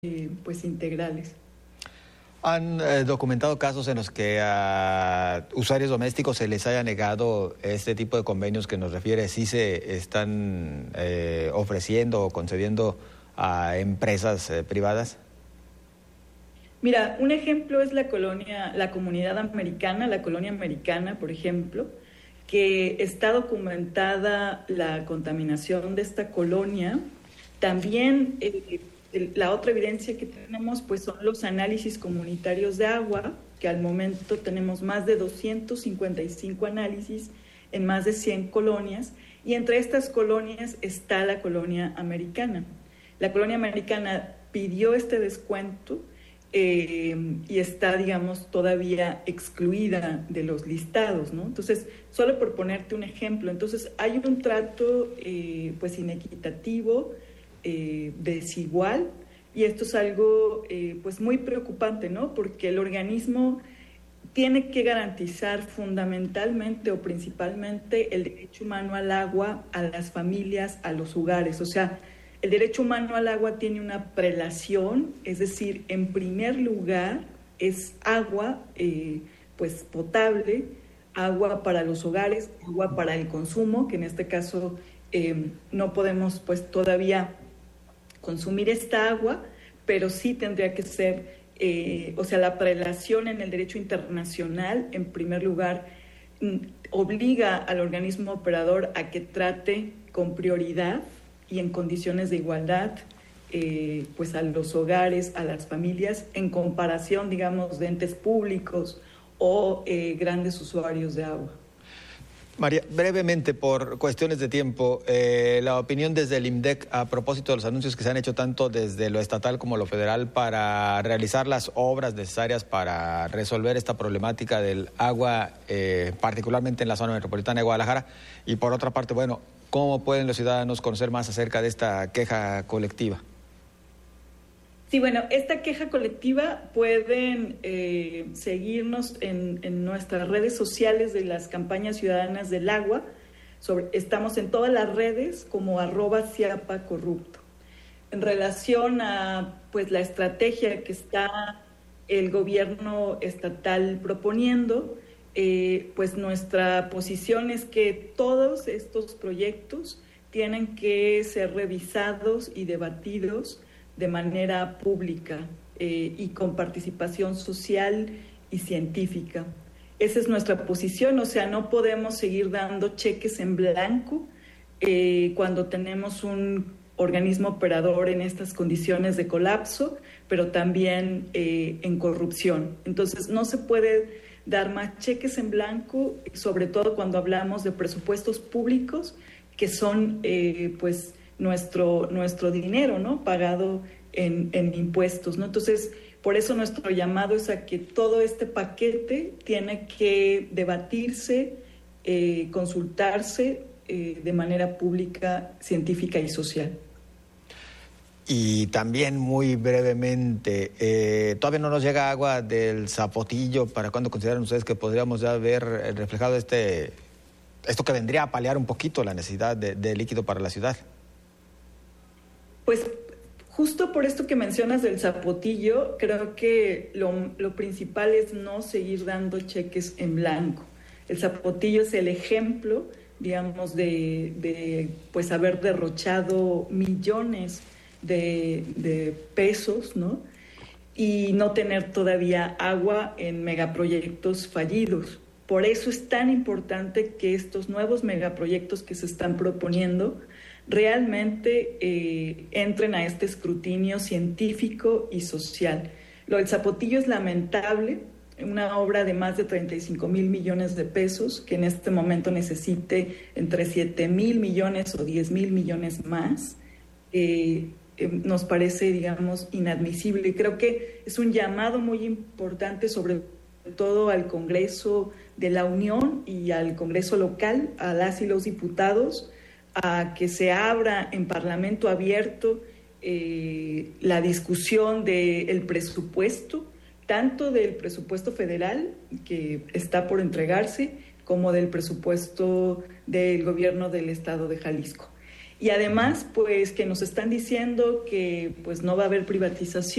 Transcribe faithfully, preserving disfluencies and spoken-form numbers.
eh, pues integrales. ¿Han eh, documentado casos en los que a usuarios domésticos se les haya negado este tipo de convenios que nos refiere, si se están eh, ofreciendo o concediendo a empresas eh, privadas? Mira, un ejemplo es la colonia, la comunidad americana, la colonia americana, por ejemplo, que está documentada la contaminación de esta colonia. También eh, la otra evidencia que tenemos pues son los análisis comunitarios de agua, que al momento tenemos más de doscientos cincuenta y cinco análisis en más de cien colonias, y entre estas colonias está la colonia americana. La colonia americana pidió este descuento eh, y está, digamos, todavía excluida de los listados, ¿no? Entonces, solo por ponerte un ejemplo, entonces hay un trato eh, pues inequitativo, Eh, desigual, y esto es algo eh, pues muy preocupante, ¿no? Porque el organismo tiene que garantizar fundamentalmente o principalmente el derecho humano al agua, a las familias, a los hogares. O sea, el derecho humano al agua tiene una prelación, es decir, en primer lugar es agua eh, pues potable, agua para los hogares, agua para el consumo, que en este caso eh, no podemos pues todavía consumir esta agua, pero sí tendría que ser, eh, o sea, la prelación en el derecho internacional, en primer lugar, obliga al organismo operador a que trate con prioridad y en condiciones de igualdad, eh, pues a los hogares, a las familias, en comparación, digamos, de entes públicos o eh, grandes usuarios de agua. María, brevemente, por cuestiones de tiempo, eh, la opinión desde el IMDEC a propósito de los anuncios que se han hecho tanto desde lo estatal como lo federal para realizar las obras necesarias para resolver esta problemática del agua, eh, particularmente en la zona metropolitana de Guadalajara. Y por otra parte, bueno, ¿cómo pueden los ciudadanos conocer más acerca de esta queja colectiva? Sí, bueno, esta queja colectiva pueden eh, seguirnos en, en nuestras redes sociales de las campañas ciudadanas del agua. Sobre, estamos en todas las redes como arroba Ciapa Corrupto. En relación a pues, la estrategia que está el gobierno estatal proponiendo, eh, pues nuestra posición es que todos estos proyectos tienen que ser revisados y debatidos de manera pública eh, y con participación social y científica. Esa es nuestra posición, o sea, no podemos seguir dando cheques en blanco eh, cuando tenemos un organismo operador en estas condiciones de colapso, pero también eh, en corrupción. Entonces, no se puede dar más cheques en blanco, sobre todo cuando hablamos de presupuestos públicos, que son, eh, pues, nuestro, nuestro dinero, ¿no? Pagado en, en impuestos, ¿no? Entonces, por eso nuestro llamado es a que todo este paquete tiene que debatirse, eh, consultarse eh, de manera pública, científica y social. Y también muy brevemente, eh, todavía no nos llega agua del Zapotillo. ¿Para cuándo consideran ustedes que podríamos ya ver reflejado este, esto que vendría a paliar un poquito la necesidad de, de líquido para la ciudad? Pues justo por esto que mencionas del Zapotillo, creo que lo, lo principal es no seguir dando cheques en blanco. El Zapotillo es el ejemplo, digamos, de, de pues haber derrochado millones de, de pesos, ¿no? Y no tener todavía agua en megaproyectos fallidos. Por eso es tan importante que estos nuevos megaproyectos que se están proponiendo realmente eh, entren a este escrutinio científico y social. Lo del Zapotillo es lamentable, una obra de más de treinta y cinco mil millones de pesos, que en este momento necesite entre siete mil millones o diez mil millones más. Eh, eh, nos parece, digamos, inadmisible. Y creo que es un llamado muy importante, sobre todo al Congreso de la Unión y al Congreso local, a las y los diputados, a que se abra en Parlamento abierto eh, la discusión del presupuesto, tanto del presupuesto federal que está por entregarse, como del presupuesto del gobierno del estado de Jalisco. Y además, pues, que nos están diciendo que pues no va a haber privatización.